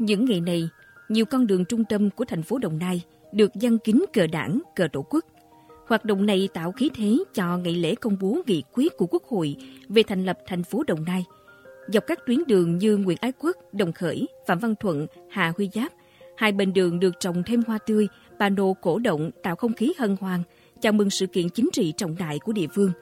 Những ngày này, nhiều con đường trung tâm của thành phố Đồng Nai được giăng kín cờ đảng, cờ tổ quốc. Hoạt động này tạo khí thế cho ngày lễ công bố nghị quyết của Quốc hội về thành lập thành phố Đồng Nai. Dọc các tuyến đường như Nguyễn Ái Quốc, Đồng Khởi, Phạm Văn Thuận, Hà Huy Giáp, hai bên đường được trồng thêm hoa tươi, pano cổ động tạo không khí hân hoan, chào mừng sự kiện chính trị trọng đại của địa phương.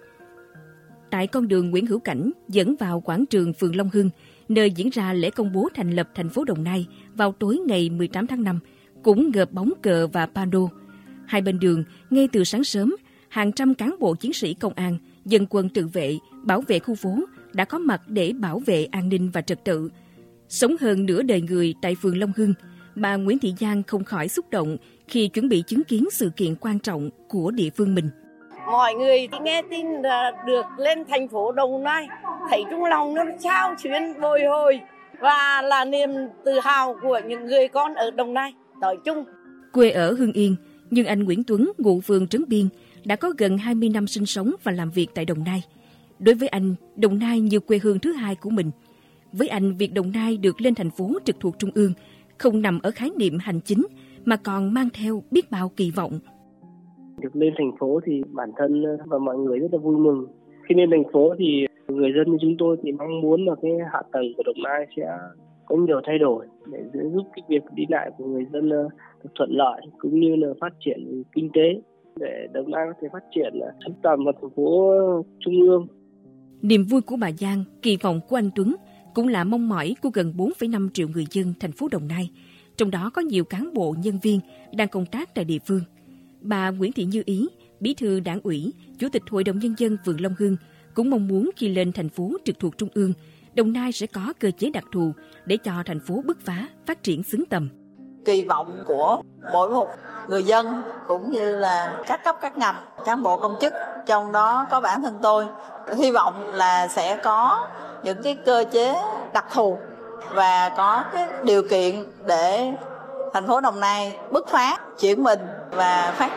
Tại con đường Nguyễn Hữu Cảnh dẫn vào quảng trường phường Long Hưng, nơi diễn ra lễ công bố thành lập thành phố Đồng Nai vào tối ngày 18 tháng 5, cũng ngợp bóng cờ và pano. Hai bên đường, ngay từ sáng sớm, hàng trăm cán bộ chiến sĩ công an, dân quân tự vệ, bảo vệ khu phố đã có mặt để bảo vệ an ninh và trật tự. Sống hơn nửa đời người tại phường Long Hưng, bà Nguyễn Thị Giang không khỏi xúc động khi chuẩn bị chứng kiến sự kiện quan trọng của địa phương mình. Mọi người nghe tin là được lên thành phố Đồng Nai, thấy trong lòng nó trao xuyến bồi hồi và là niềm tự hào của những người con ở Đồng Nai nói chung. Quê ở Hưng Yên, nhưng anh Nguyễn Tuấn, ngụ phường Trấn Biên, đã có gần 20 năm sinh sống và làm việc tại Đồng Nai. Đối với anh, Đồng Nai như quê hương thứ hai của mình. Với anh, việc Đồng Nai được lên thành phố trực thuộc Trung ương không nằm ở khái niệm hành chính, mà còn mang theo biết bao kỳ vọng. Được lên thành phố thì bản thân và mọi người rất là vui mừng. Khi lên thành phố thì người dân như chúng tôi thì mong muốn là cái hạ tầng của Đồng Nai sẽ có nhiều thay đổi để giúp cái việc đi lại của người dân được thuận lợi, cũng như là phát triển kinh tế để Đồng Nai có thể phát triển xứng tầm vào thành phố trung ương. Niềm vui của bà Giang, kỳ vọng của anh Tuấn cũng là mong mỏi của gần 4,5 triệu người dân thành phố Đồng Nai, trong đó có nhiều cán bộ nhân viên đang công tác tại địa phương. Bà Nguyễn Thị Như Ý, Bí thư Đảng ủy, Chủ tịch Hội đồng Nhân dân phường Long Hưng cũng mong muốn khi lên thành phố trực thuộc Trung ương, Đồng Nai sẽ có cơ chế đặc thù để cho thành phố bứt phá, phát triển xứng tầm. Kỳ vọng của mỗi một người dân cũng như là các cấp các ngành, cán bộ công chức, trong đó có bản thân tôi, hy vọng là sẽ có những cái cơ chế đặc thù và có cái điều kiện để thành phố Đồng Nai bứt phá, chuyển mình và phát